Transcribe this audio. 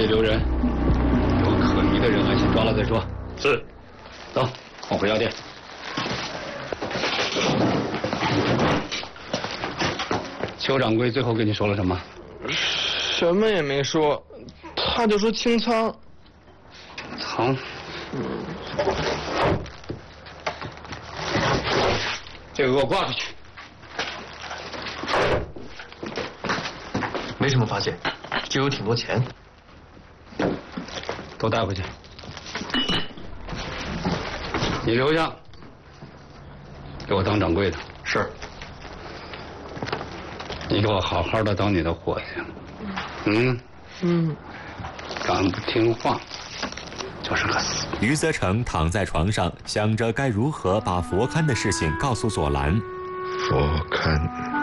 里留人，有可疑的人，先抓了再说。 是。 走，我回药店。邱掌柜最后跟你说了什么？ 什么也没说，他就说清仓。 仓。这个给我挂出去。 没什么发现，就有挺多钱。 都带回去。你留下，给我当掌柜的。 是。 你给我好好的当你的伙计。敢不听话，就是个死。 余则成躺在床上，想着该如何把佛龛的事情告诉左蓝。 佛龛。